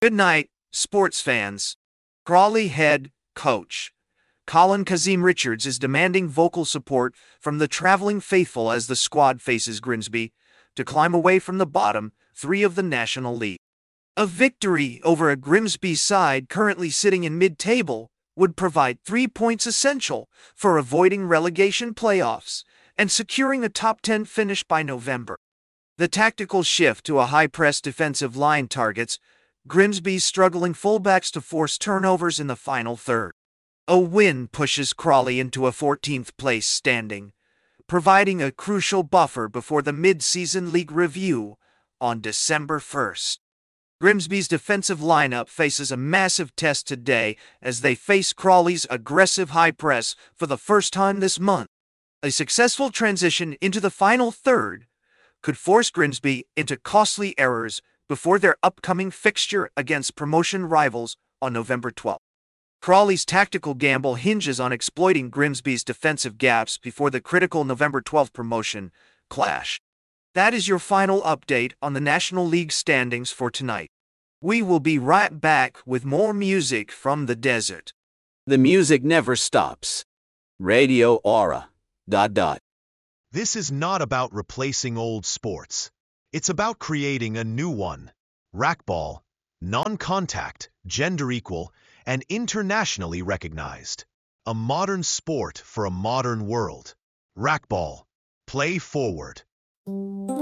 Good night, sports fans. Crawley head coach Colin Kazim Richards is demanding vocal support from the traveling faithful as the squad faces Grimsby to climb away from the bottom three of the National League. A victory over a Grimsby side currently sitting in mid-table would provide 3 points essential for avoiding relegation playoffs and securing a top 10 finish by November. The tactical shift to a high-press defensive line targets Grimsby's struggling fullbacks to force turnovers in the final third. A win pushes Crawley into a 14th place standing, providing a crucial buffer before the mid-season league review on December 1st. Grimsby's defensive lineup faces a massive test today as they face Crawley's aggressive high press for the first time this month. A successful transition into the final third could force Grimsby into costly errors before their upcoming fixture against promotion rivals on November 12th. Crawley's tactical gamble hinges on exploiting Grimsby's defensive gaps before the critical November 12th promotion clash. That is your final update on the National League standings for tonight. We will be right back with more music from the desert. The music never stops. Radio Aura. ... This is not about replacing old sports. It's about creating a new one. Racquetball, non-contact, gender equal, and internationally recognized. A modern sport for a modern world. Racquetball. Play forward.